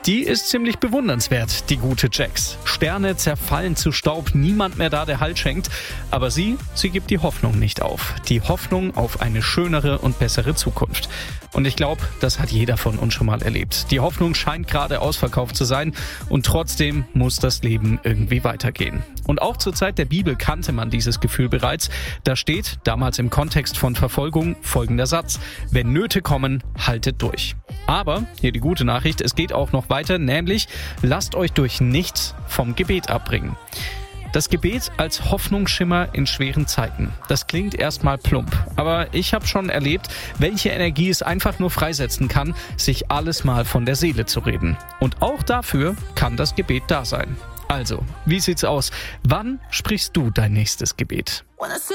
Die ist ziemlich bewundernswert, die gute Jax. Sterne zerfallen zu Staub, niemand mehr da, der Halt schenkt. Aber sie gibt die Hoffnung nicht auf. Die Hoffnung auf eine schönere und bessere Zukunft. Und ich glaube, das hat jeder von uns schon mal erlebt. Die Hoffnung scheint gerade ausverkauft zu sein und trotzdem muss das Leben irgendwie weitergehen. Und auch zur Zeit der Bibel kannte man dieses Gefühl bereits. Da steht, damals im Kontext von Verfolgung, folgender Satz: Wenn Nöte kommen, haltet durch. Aber, hier die gute Nachricht, es geht auch noch weiter, nämlich lasst euch durch nichts vom Gebet abbringen. Das Gebet als Hoffnungsschimmer in schweren Zeiten. Das klingt erstmal plump, aber ich habe schon erlebt, welche Energie es einfach nur freisetzen kann, sich alles mal von der Seele zu reden. Und auch dafür kann das Gebet da sein. Also, wie sieht's aus? Wann sprichst du dein nächstes Gebet?